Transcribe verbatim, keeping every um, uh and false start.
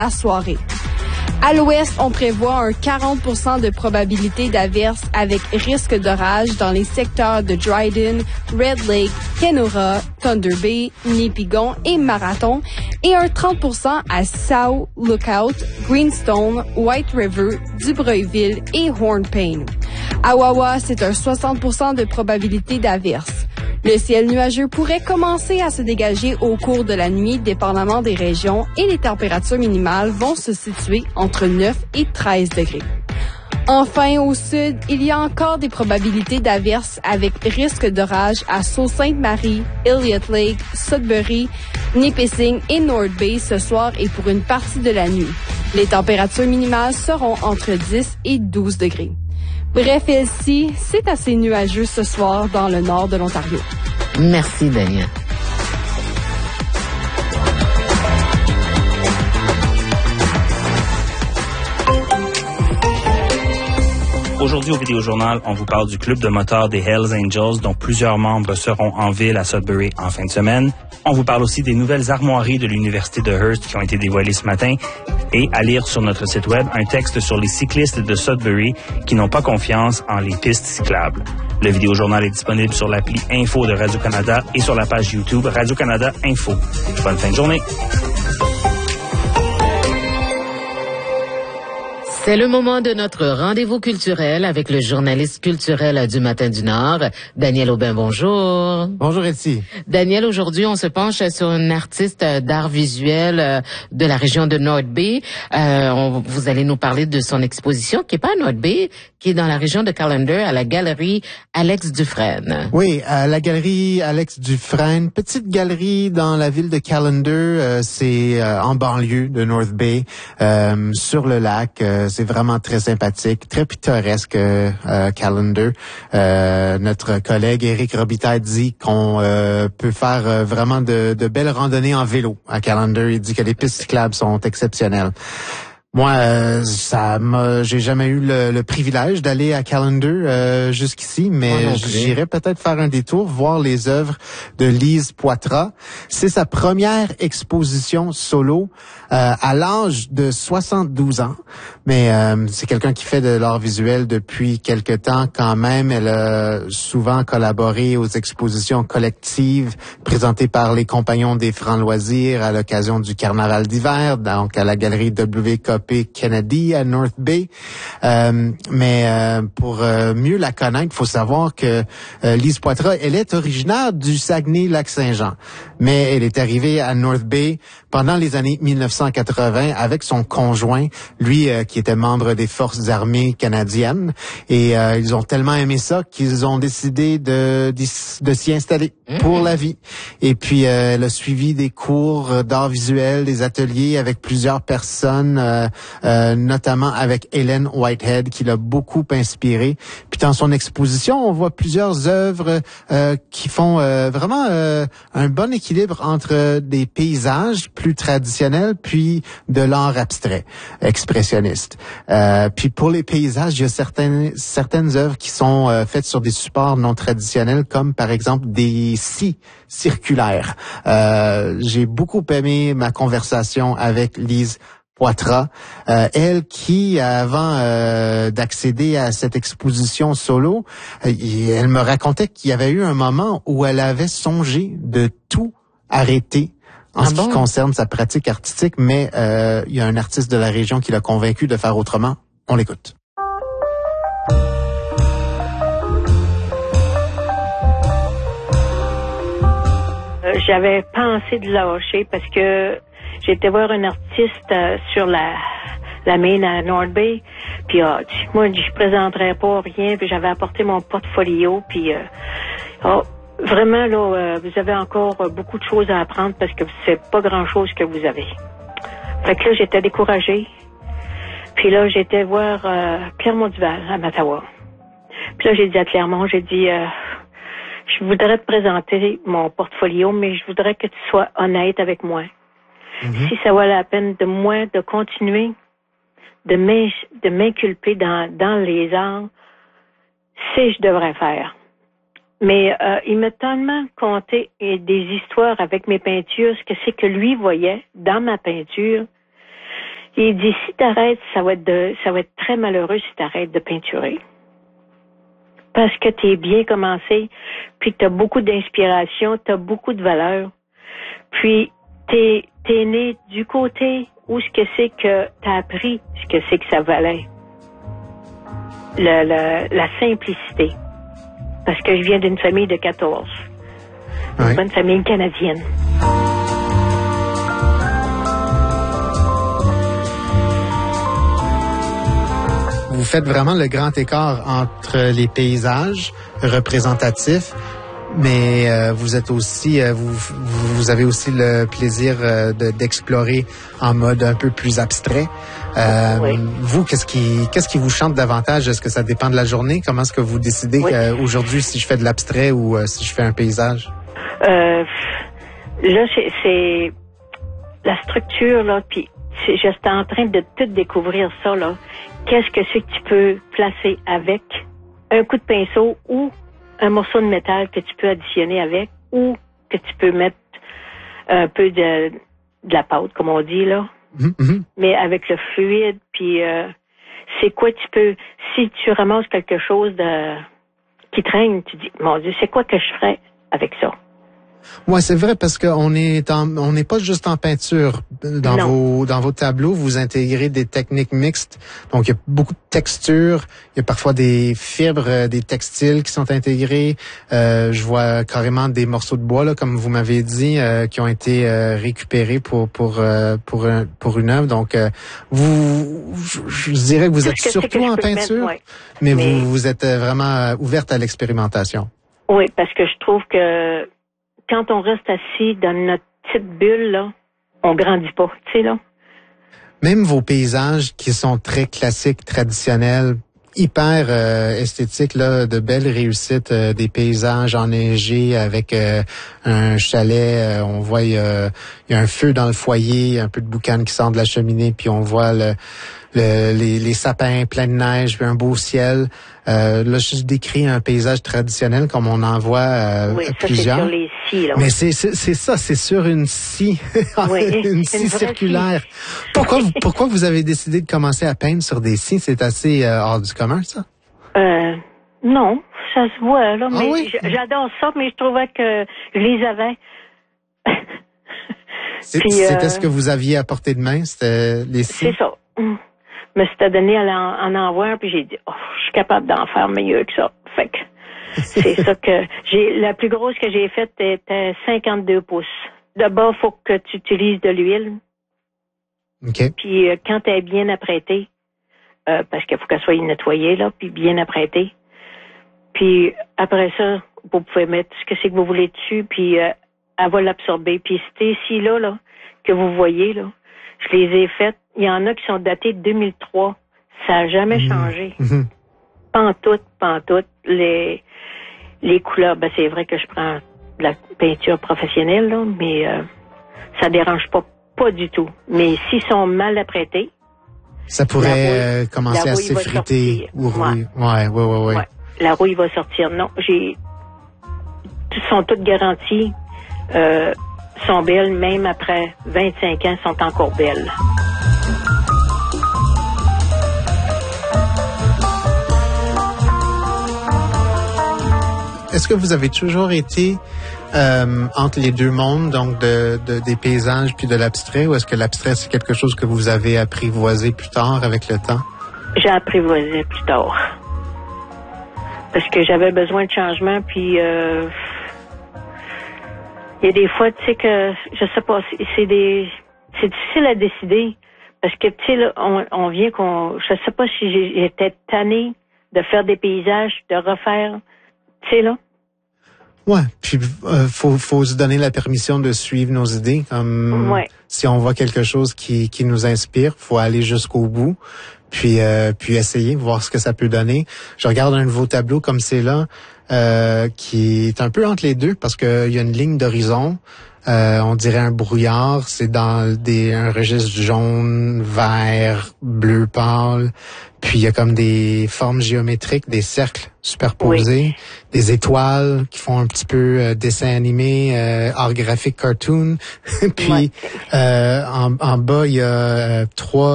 la soirée. À l'ouest, on prévoit un quarante pour cent de probabilité d'averse avec risque d'orage dans les secteurs de Dryden, Red Lake, Kenora, Thunder Bay, Nipigon et Marathon et un trente pour cent à South Lookout, Greenstone, White River, Dubreuilville et Hornpain. À Wawa, c'est un soixante pour cent de probabilité d'averse. Le ciel nuageux pourrait commencer à se dégager au cours de la nuit, dépendamment des régions, et les températures minimales vont se situer entre neuf et treize degrés. Enfin, au sud, il y a encore des probabilités d'averses avec risque d'orage à Sault-Sainte-Marie, Elliott Lake, Sudbury, Nipissing et North Bay ce soir et pour une partie de la nuit. Les températures minimales seront entre dix et douze degrés. Bref, Elsie, c'est assez nuageux ce soir dans le nord de l'Ontario. Merci, Daniel. Aujourd'hui au Vidéojournal, on vous parle du club de motards des Hells Angels dont plusieurs membres seront en ville à Sudbury en fin de semaine. On vous parle aussi des nouvelles armoiries de l'Université de Hearst qui ont été dévoilées ce matin et à lire sur notre site web un texte sur les cyclistes de Sudbury qui n'ont pas confiance en les pistes cyclables. Le Vidéojournal est disponible sur l'appli Info de Radio-Canada et sur la page YouTube Radio-Canada Info. Bonne fin de journée. C'est le moment de notre rendez-vous culturel avec le journaliste culturel du Matin du Nord, Daniel Aubin. Bonjour. Bonjour, Elsie. Daniel, aujourd'hui, on se penche sur une artiste d'art visuel de la région de North Bay. Euh, on, vous allez nous parler de son exposition, qui est pas à North Bay, qui est dans la région de Callander, à la galerie Alex Dufresne. Oui, à la galerie Alex Dufresne, petite galerie dans la ville de Callander. Euh, c'est euh, en banlieue de North Bay, euh, sur le lac. Euh, c'est vraiment très sympathique, très pittoresque, euh, Callander. Euh, notre collègue Éric Robitaille dit qu'on euh, peut faire euh, vraiment de, de belles randonnées en vélo à Callander. Il dit que les pistes cyclables sont exceptionnelles. Moi, euh, ça m'a, j'ai jamais eu le, le privilège d'aller à Callander euh, jusqu'ici, mais j'irai peut-être faire un détour, voir les œuvres de Lise Poitras. C'est sa première exposition solo euh, à l'âge de soixante-douze ans, mais euh, c'est quelqu'un qui fait de l'art visuel depuis quelque temps quand même. Elle a souvent collaboré aux expositions collectives présentées par les Compagnons des Francs Loisirs à l'occasion du Carnaval d'hiver, donc à la galerie W K P Kennedy à North Bay. Euh, mais euh, pour euh, mieux la connaître, il faut savoir que euh, Lise Poitras, elle est originaire du Saguenay-Lac-Saint-Jean, mais elle est arrivée à North Bay pendant les années mille neuf cent quatre-vingts avec son conjoint, lui euh, qui était membre des Forces armées canadiennes. Et euh, ils ont tellement aimé ça qu'ils ont décidé de, de s'y installer pour la vie. Et puis, euh, elle a suivi des cours d'art visuel, des ateliers avec plusieurs personnes, euh, euh, notamment avec Helen Whitehead, qui l'a beaucoup inspiré. Puis dans son exposition, on voit plusieurs œuvres euh, qui font euh, vraiment euh, un bon équilibre entre des paysages plus traditionnels, puis de l'art abstrait, expressionniste. Euh, puis pour les paysages, il y a certaines certaines œuvres qui sont euh, faites sur des supports non traditionnels, comme par exemple des scies circulaires. Euh, j'ai beaucoup aimé ma conversation avec Lise Poitras, euh, elle qui, avant euh, d'accéder à cette exposition solo, euh, elle me racontait qu'il y avait eu un moment où elle avait songé de tout arrêter en ah ce bon? qui concerne sa pratique artistique, mais euh, il y a un artiste de la région qui l'a convaincu de faire autrement. On l'écoute. J'avais pensé de lâcher parce que j'étais voir un artiste euh, sur la la main à North Bay, puis euh, moi je présenterais pas rien, puis j'avais apporté mon portfolio, puis euh, oh, vraiment là euh, vous avez encore euh, beaucoup de choses à apprendre parce que c'est pas grand chose que vous avez. Fait que là j'étais découragée, puis là j'étais voir euh, Clermont Duval à Mattawa. Puis là j'ai dit à Clermont, j'ai dit euh, je voudrais te présenter mon portfolio, mais je voudrais que tu sois honnête avec moi. Mm-hmm. Si ça vaut la peine de moi de continuer de, m'in- de m'inculper dans, dans les arts, c'est je devrais faire. Mais euh, il m'a tellement conté des histoires avec mes peintures, ce que c'est que lui voyait dans ma peinture. Il dit, si t'arrêtes, ça va être de, ça va être très malheureux si t'arrêtes de peinturer. Parce que t'es bien commencé, puis que t'as beaucoup d'inspiration, t'as beaucoup de valeur. Puis, t'es, t'es né du côté où ce que c'est que t'as appris ce que c'est que ça valait. Le, le, la simplicité. Parce que je viens d'une famille de quatorze. Une oui. bonne famille canadienne. Vous faites vraiment le grand écart entre les paysages représentatifs, mais euh, vous êtes aussi, euh, vous, vous avez aussi le plaisir euh, de, d'explorer en mode un peu plus abstrait. Euh, oui. Vous, qu'est-ce qui, qu'est-ce qui vous chante davantage? Est-ce que ça dépend de la journée? Comment est-ce que vous décidez oui. qu'aujourd'hui, si je fais de l'abstrait ou euh, si je fais un paysage? Euh, là, c'est, c'est la structure, là, puis j'étais en train de tout découvrir ça, là. Qu'est-ce que c'est que tu peux placer avec un coup de pinceau ou un morceau de métal que tu peux additionner avec ou que tu peux mettre un peu de, de la pâte, comme on dit, là. Mm-hmm. Mais avec le fluide, puis euh, c'est quoi tu peux... Si tu ramasses quelque chose de qui traîne, tu dis, mon Dieu, c'est quoi que je ferais avec ça? Ouais, c'est vrai parce qu'on est en, on n'est pas juste en peinture dans non. vos dans vos tableaux, vous intégrez des techniques mixtes. Donc il y a beaucoup de textures, il y a parfois des fibres, des textiles qui sont intégrés. Euh, je vois carrément des morceaux de bois là, comme vous m'avez dit, euh, qui ont été euh, récupérés pour pour euh, pour un, pour une œuvre. Donc euh, vous, je, je dirais que vous êtes surtout en peinture, mettre, ouais. mais, mais vous vous êtes vraiment ouverte à l'expérimentation. Oui, parce que je trouve que quand on reste assis dans notre petite bulle, là, on grandit pas, tu sais, là. Même vos paysages qui sont très classiques, traditionnels, hyper euh, esthétiques, là, de belles réussites, euh, des paysages enneigés avec euh, un chalet, euh, on voit il y, a, il y a un feu dans le foyer, un peu de boucan qui sort de la cheminée, puis on voit le, le, les, les sapins pleins de neige, puis un beau ciel. Euh, là, je décris un paysage traditionnel comme on en voit euh, oui, plusieurs. Ça, c'est sur les scies, là. Mais c'est, c'est, c'est ça, c'est sur une scie, oui, une scie circulaire. Scie. Pourquoi, vous, pourquoi vous avez décidé de commencer à peindre sur des scies? C'est assez euh, hors du commun, ça? Euh, non, ça se voit, là. Ah, mais oui? J'adore ça, mais je trouvais que je les avais. c'est, Puis, c'était euh, ce que vous aviez à portée de main, c'était les scies? C'est ça. Je me suis donné à en, en voir, puis j'ai dit, oh, je suis capable d'en faire mieux que ça. Fait que c'est ça que j'ai. La plus grosse que j'ai faite était cinquante-deux pouces. D'abord, faut que tu utilises de l'huile. OK. Puis euh, quand elle est bien apprêtée, euh, parce qu'il faut qu'elle soit nettoyée, là, puis bien apprêtée. Puis après ça, vous pouvez mettre ce que c'est que vous voulez dessus, puis euh, elle va l'absorber. Puis ces scies-là, là, que vous voyez, là, je les ai faites. Il y en a qui sont datés de deux mille trois. Ça n'a jamais mmh. changé. Mmh. Pantoute, pantoute. Les, les couleurs, ben c'est vrai que je prends de la peinture professionnelle, là, mais euh, ça dérange pas, pas du tout. Mais s'ils sont mal apprêtés... Ça pourrait rouille, commencer à s'effriter ou rouiller. Ouais, ouais, ouais, ouais, ouais. La rouille va sortir. Non, j'ai... sont toutes garanties. Euh, sont belles, même après vingt-cinq ans, sont encore belles. Est-ce que vous avez toujours été euh, entre les deux mondes, donc de, de des paysages puis de l'abstrait, ou est-ce que l'abstrait c'est quelque chose que vous avez apprivoisé plus tard avec le temps? J'ai apprivoisé plus tard parce que j'avais besoin de changement, puis euh, il y a des fois, tu sais que je sais pas, c'est, c'est des, c'est difficile à décider parce que tu sais là, on, on vient qu'on, je sais pas si j'ai, j'étais tannée de faire des paysages, de refaire. Tu sais, là? Ouais, puis euh, faut faut se donner la permission de suivre nos idées. Comme ouais. Si on voit quelque chose qui qui nous inspire, faut aller jusqu'au bout, puis euh, puis essayer, voir ce que ça peut donner. Je regarde un de vos tableaux comme c'est là, euh, qui est un peu entre les deux parce que il y a une ligne d'horizon. Euh, on dirait un brouillard, c'est dans des un registre jaune, vert, bleu pâle. Puis il y a comme des formes géométriques, des cercles superposés, oui. Des étoiles qui font un petit peu euh, dessin animé, euh, art graphique, cartoon. Puis ouais. euh, en, en bas il y a euh, trois